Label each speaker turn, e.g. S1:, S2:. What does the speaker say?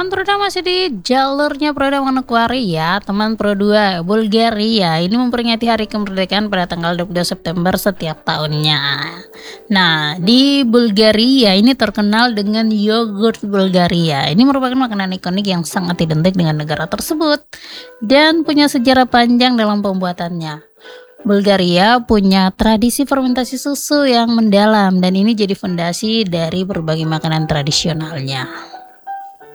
S1: teman Pro 2 masih di jalurnya Pro 2 Manokwari ya, teman Pro 2. Bulgaria ini memperingati hari kemerdekaan pada tanggal 22 September setiap tahunnya. Nah, di Bulgaria ini terkenal dengan yogurt Bulgaria. Ini merupakan makanan ikonik yang sangat identik dengan negara tersebut dan punya sejarah panjang dalam pembuatannya. Bulgaria punya tradisi fermentasi susu yang mendalam dan ini jadi fondasi dari berbagai makanan tradisionalnya.